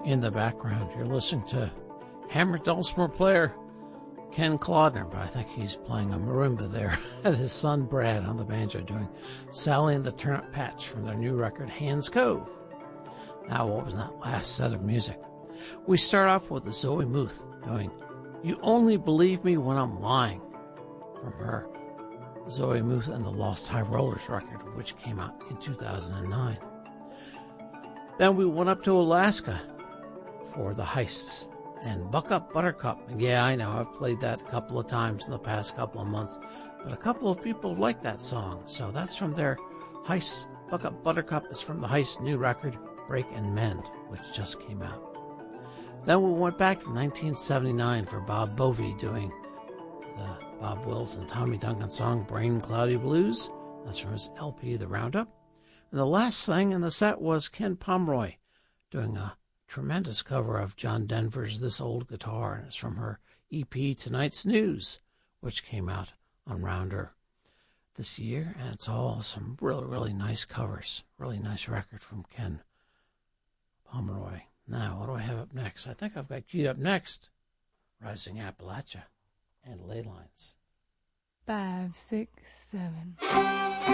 in the background. You're listening to hammer dulcimer player Ken Clodner, but I think he's playing a marimba there, and his son Brad on the banjo doing Sally and the Turnip Patch from their new record, Hands Cove. Now, what was that last set of music? We start off with Zoe Muth doing You Only Believe Me When I'm Lying from her Zoe Muth and the Lost High Rollers record, which came out in 2009. Then we went up to Alaska for the Heists and Buck Up Buttercup. Yeah, I know, I've played that a couple of times in the past couple of months, but a couple of people like that song. So that's from their Heists. Buck Up Buttercup is from the Heists' new record, Break and Mend, which just came out. Then we went back to 1979 for Bob Bovey doing the Bob Wills and Tommy Duncan song, Brain Cloudy Blues. That's from his LP, The Roundup. And the last thing in the set was Ken Pomeroy doing a tremendous cover of John Denver's This Old Guitar, and it's from her EP Tonight's News, which came out on Rounder this year, and it's all some really, really nice covers. Really nice record from Ken Pomeroy. Now, what do I have up next? I think I've got queued up next Rising Appalachia and Ley Lines. 5, 6, 7.